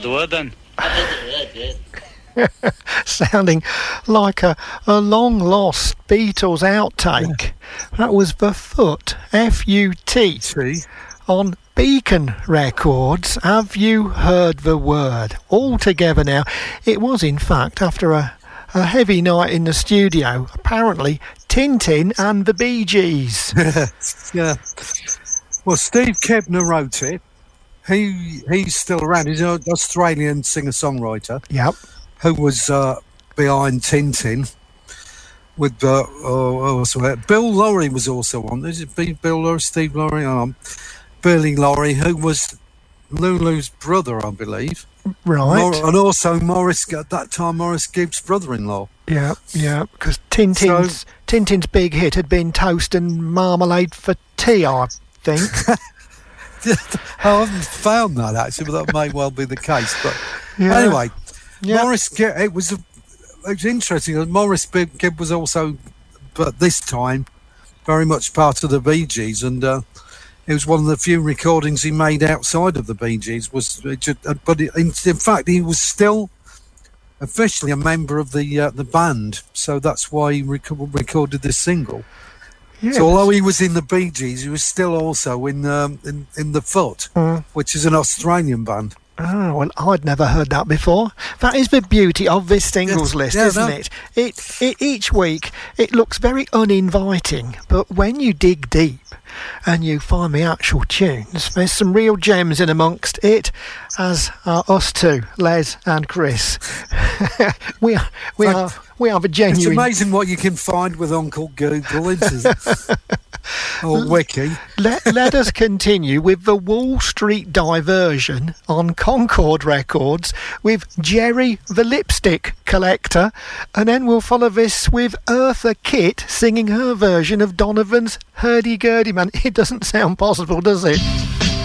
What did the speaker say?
heard the word then. Sounding like a long-lost Beatles outtake. Yeah. That was The Foot, F-U-T, on Beacon Records. Have you heard the word? All together now. It was, in fact, after a heavy night in the studio, apparently Tintin and the Bee Gees. Yeah. Well, Steve Kebner wrote it. He's still around. He's an Australian singer-songwriter. Yep. Who was behind Tintin with Bill Lawry was also on. Is it Bill Lawry, Steve Lawry? Billy Lawry, who was Lulu's brother, I believe. Right. And also at that time, Morris Gibbs' brother-in-law. Yeah, because Tintin's big hit had been Toast and Marmalade for Tea, I think. I haven't found that, actually, but that may well be the case. But anyway... Yeah. Morris Gibb, it was interesting. Morris Gibb was also, but this time, very much part of the Bee Gees, and it was one of the few recordings he made outside of the Bee Gees. In fact, he was still officially a member of the band, so that's why he recorded this single. Yes. So although he was in the Bee Gees, he was still also in the Foot, which is an Australian band. Oh, well, I'd never heard that before. That is the beauty of this singles list, isn't it? Each week, it looks very uninviting, but when you dig deep and you find the actual tunes, there's some real gems in amongst it, as are us two, Les and Chris. we are the genuine... It's amazing what you can find with Uncle Google, isn't it? Or Wiki. Let us continue with the Wall Street Diversion on Concord Records with Jerry the Lipstick Collector, and then we'll follow this with Eartha Kitt singing her version of Donovan's Hurdy-Gurdy Man. It doesn't sound possible, does it?